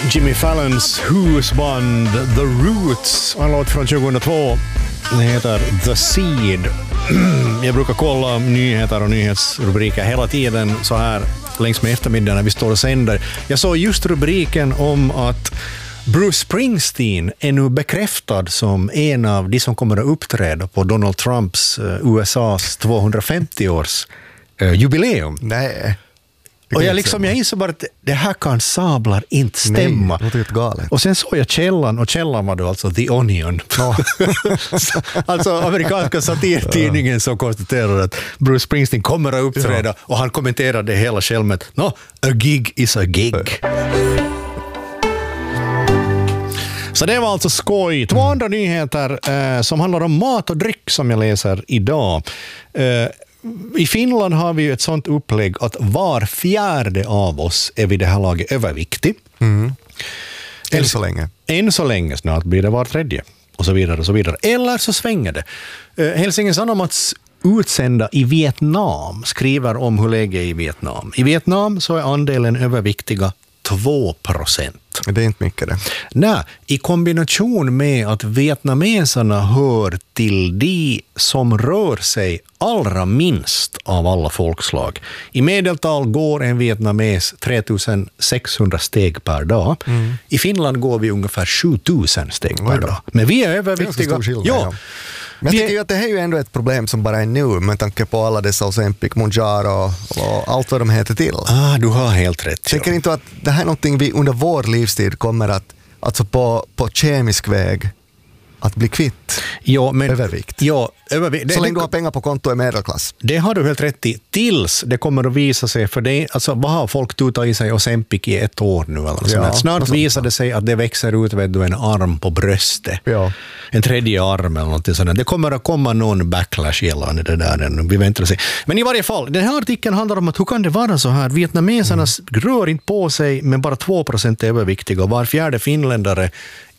Jimmy Fallons husband The Roots, en låt från 2002. Den heter The Seed. Jag brukar kolla nyheter och nyhetsrubriker hela tiden så här längs med eftermiddagen när vi står och sänder. Jag såg just rubriken om att Bruce Springsteen är nu bekräftad som en av de som kommer att uppträda på Donald Trumps USAs 250-års jubileum. Nej. Och jag inser bara att det här kan sablar inte stämma. Nej, det är galet. Och sen såg jag källan, och källan var då alltså The Onion. No. Alltså amerikanska satirtidningen som konstaterar att Bruce Springsteen kommer att uppträda och han kommenterade hela själv med a gig is a gig. Så det var alltså skoj. 2 andra nyheter som handlar om mat och dryck som jag läser idag. I Finland har vi ju ett sånt upplägg att var fjärde av oss är vid det här laget överviktig. Än så länge. Än så länge, snart blir det var tredje. Och så vidare och så vidare. Eller så svänger det. Helsingin Sanomats utsända i Vietnam skriver om hur läget är i Vietnam. I Vietnam så är andelen överviktiga 2%. Det är inte mycket det. Nej, i kombination med att vietnameserna hör till de som rör sig allra minst av alla folkslag. I medeltal går en vietnames 3600 steg per dag. I Finland går vi ungefär 7000 steg per dag. Men vi är överviktiga. Ja. Men jag tycker ju att det här är ju ändå ett problem som bara är nu med tanke på alla dessa Ozempic, Mounjaro och allt vad de heter till. Du har helt rätt. Tänker inte att det här är någonting vi under vår livstid kommer att alltså på kemisk väg att bli kvitt övervikt. Ja, så länge du har pengar på konto i medelklass. Det har du helt rätt i. Tills det kommer att visa sig, för det, alltså, vad har folk tutat i sig Ozempic i 1 år nu? Eller snart visar det sig att det växer ut en arm på bröstet. Ja. En tredje arm eller något sådant. Det kommer att komma någon backlash gällande det där. Vi väntar och se. Men i varje fall, den här artikeln handlar om att hur kan det vara så här? Vietnameserna rör inte på sig, men bara 2% är överviktiga och var fjärde finländare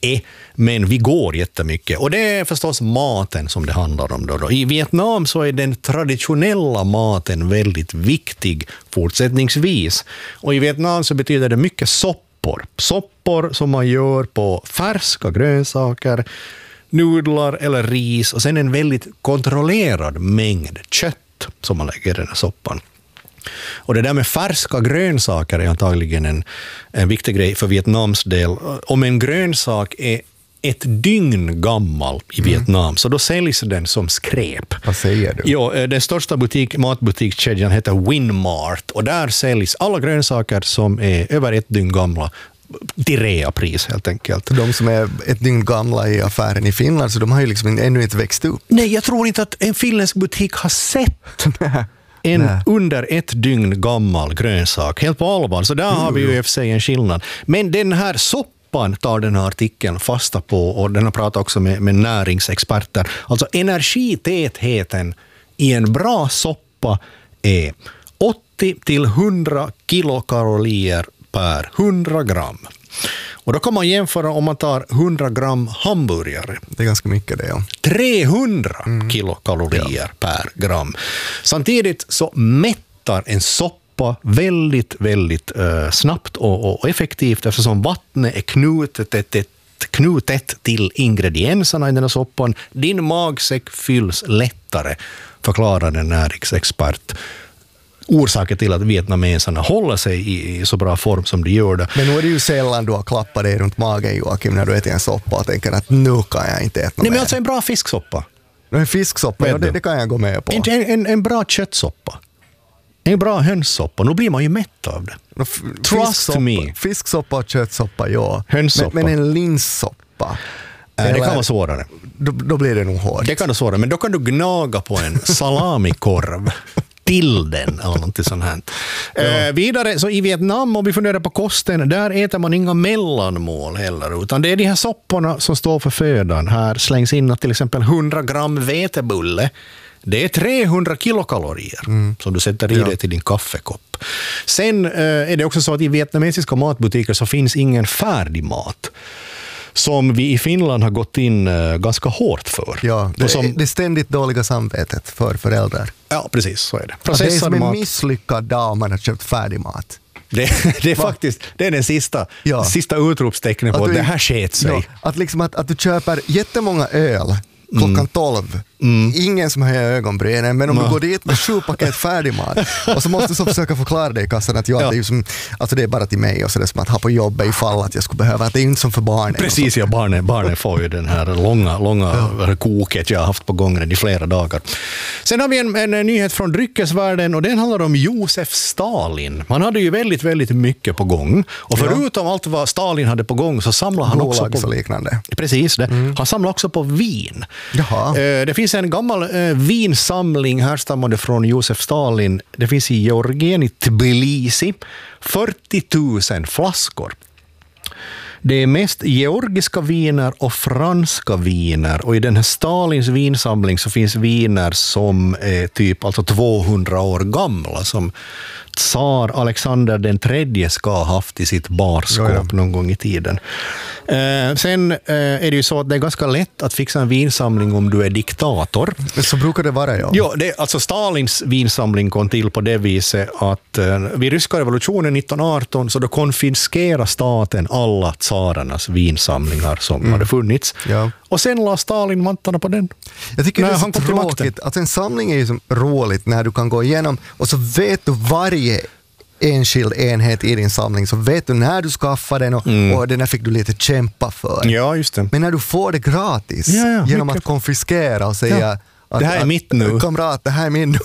men vi går jättemycket. Och det är förstås maten som det handlar om då. I Vietnam så är den traditionella maten väldigt viktig fortsättningsvis. Och i Vietnam så betyder det mycket soppor. Soppor som man gör på färska grönsaker, nudlar eller ris och sen en väldigt kontrollerad mängd kött som man lägger i den här soppan. Och det där med färska grönsaker är antagligen en viktig grej för Vietnams del. Om en grönsak är 1 dygn gammal i Vietnam så då säljs den som skräp. Vad säger du? Ja, den största matbutikskedjan heter Winmart och där säljs alla grönsaker som är över 1 dygn gamla till reapris helt enkelt. De som är 1 dygn gamla i affären i Finland så de har ju liksom ännu inte växt upp. Nej, jag tror inte att en finländsk butik har sett under 1 dygn gammal grönsak. Helt på allvar. Så där har vi ju i och för sig en skillnad. Men den här soppan tar den här artikeln fasta på och den har pratat också med näringsexperter. Alltså energitätheten i en bra soppa är 80-100 kilokalorier per 100 gram. Och då kan man jämföra om man tar 100 gram hamburgare. Det är ganska mycket det, ja. 300 kilokalorier per gram. Samtidigt så mättar en soppa väldigt, väldigt snabbt och effektivt eftersom vattnet är knutet till ingredienserna i den här soppan. Din magsäck fylls lättare, förklarar en näringsexpert. Orsaken till att vietnameserna håller sig i så bra form som de gör det. Men nu är det ju sällan du har klappat dig runt magen, Joakim, när du äter en soppa och tänker att nu kan jag inte äta Nej, mer. men alltså en bra fisksoppa. En fisksoppa, det kan jag gå med på. En bra köttsoppa. En bra hönssoppa. Nu blir man ju mätt av det. Trust me. Fisksoppa och köttsoppa, ja. Hönssoppa. Men en linssoppa. Det kan vara svårare. Då blir det nog hårt. Det kan vara svårare, men då kan du gnaga på en salamikorv till den eller något sånt här. Vidare, så i Vietnam, om vi funderar på kosten, där äter man inga mellanmål heller, utan det är de här sopporna som står för födan. Här slängs in till exempel 100 gram vetebulle. Det är 300 kilokalorier som du sätter i det till din kaffekopp. Sen är det också så att i vietnamesiska matbutiker så finns ingen färdig mat. Som vi i Finland har gått in ganska hårt för. Ja, det är ständigt dåliga samvetet för föräldrar. Ja, precis, så är det. Det är som en misslyckad dag om man har köpt färdig mat. Det är faktiskt det är den sista utropstecknet på att det här sket sig. Ja, att, liksom att du köper jättemånga öl klockan 12. Ingen som har ögonbrynen, men om du går dit med 7 paket färdigmat och så måste du så försöka förklara det i kassan att det är ju som, alltså det är bara till mig och så det är som att ha på jobbet ifall att jag skulle behöva, att det är inte som för barnen. Precis, ja, barnen får ju den här långa koket jag har haft på gången i flera dagar. Sen har vi en nyhet från dryckesvärlden och den handlar om Josef Stalin. Man hade ju väldigt, väldigt mycket på gång och förutom allt vad Stalin hade på gång så samlade han också på liknande. Precis det. Han samlade också på vin. Jaha. Det finns en gammal vinsamling härstammande från Josef Stalin. Det finns i Georgien, i Tbilisi. 40 000 flaskor. Det är mest georgiska viner och franska viner. Och i den här Stalins vinsamling så finns viner som är typ alltså 200 år gamla. Som tsar Alexander den tredje ska ha haft i sitt barskåp någon gång i tiden. Sen är det ju så att det är ganska lätt att fixa en vinsamling om du är diktator. Så brukar det vara, ja. Ja, alltså Stalins vinsamling kom till på det viset att vid ryska revolutionen 1918 så då konfiskerade staten alla tsararnas vinsamlingar som hade funnits. Ja. Och sen la Stalin vantarna på den. Jag tycker det är så tråkigt att en samling är ju som roligt när du kan gå igenom och så vet du varje enskild enhet i din samling så vet du när du skaffar den och den här fick du lite kämpa för. Ja, just det. Men när du får det gratis genom att konfiskera och säga det här är mitt nu. Kamrat, det här är min nu.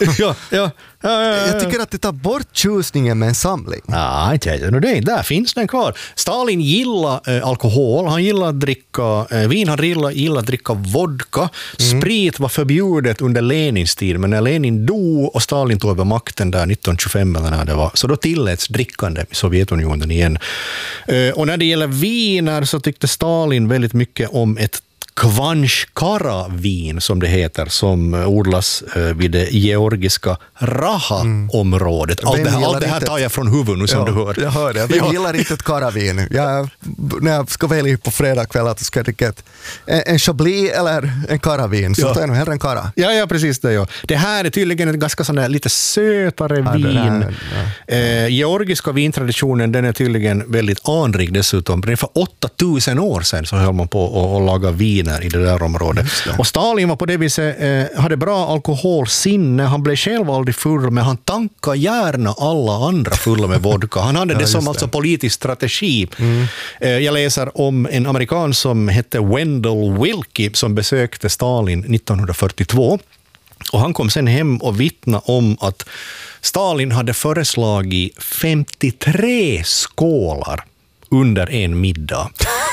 Jag tycker att det tar bort tjusningen med en samling. Där finns den kvar. Stalin gillar alkohol, han gillar att dricka vin, han gillar att dricka vodka. Sprit var förbjudet under Lenins tid, men när Lenin dog och Stalin tog över makten där 1925 eller när det var, så då tilläts drickande i Sovjetunionen igen. Och när det gäller viner så tyckte Stalin väldigt mycket om ett Kvanchkara-vin som det heter, som odlas vid det georgiska Raha-området. Allt det här tar jag från huvudet nu som du hör. Jag hör det. Jag gillar inte ett karavin. När jag ska välja på fredag kväll att ska jag dricka en chablis eller en karavin, så tar jag nog hellre en kara. Ja, precis det. Ja. Det här är tydligen ett ganska sån där lite sötare vin. Georgiska vintraditionen, den är tydligen väldigt anrik dessutom. För 8000 år sedan så höll man på att laga vin i det där området. Och Stalin var på det viset, hade bra alkoholsinne. Han blev själv aldrig full, men han tankade gärna alla andra fulla med vodka. Han hade det som alltså politisk strategi. Jag läser om en amerikan som hette Wendell Willkie som besökte Stalin 1942. Och han kom sen hem och vittnade om att Stalin hade föreslagit 53 skålar under en middag.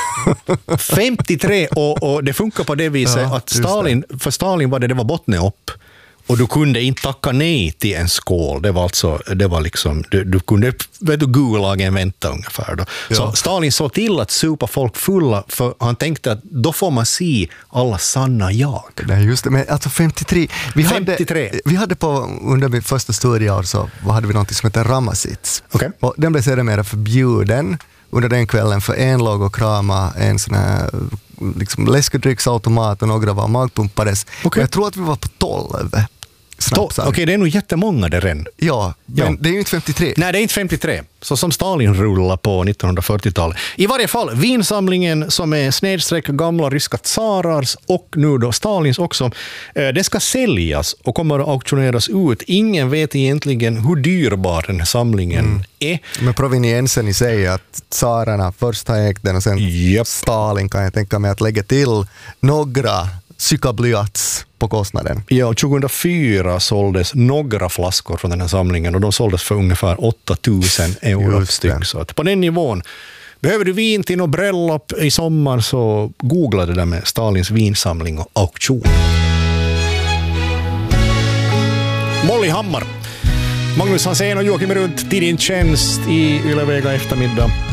53 och det funkar på det viset att för Stalin var det var bottne upp och du kunde inte tacka nej till en skål. Det var liksom du kunde Gulagen vänta ungefär då. Så Stalin såg till att supa folk fulla för han tänkte att då får man se alla sanna jag. Nej, just det, men alltså 53. Vi hade på under min första studieår så hade vi något som heter Ramasits. Okay. Och den blev sedan mer förbjuden under den kvällen för en låg och krama en sån här liksom läskedrycksautomat och några var magpumpades. Okay. Jag tror att vi var på 12 snapsar. Okej, det är nog jättemånga där än. Ja, men det är ju inte 53. Nej, det är inte 53. Så som Stalin rullade på 1940-talet. I varje fall, vinsamlingen som är snedstreck gamla ryska tsarars och nu då Stalins också, det ska säljas och kommer att auktioneras ut. Ingen vet egentligen hur dyrbar den här samlingen är. Men proveniensen i sig att tsararna först har ägt den och sen Stalin kan jag tänka mig att lägga till några psykablyats på kostnaden. Ja, 2004 såldes några flaskor från den här samlingen och de såldes för ungefär 8000 euro styck. Så att på den nivån, behöver du vin till något bröllop i sommar så googla det där med Stalins vinsamling och auktion. Molly Hammar, Magnus Hansen och Joakim Runt till din tjänst i Yle Vega eftermiddag.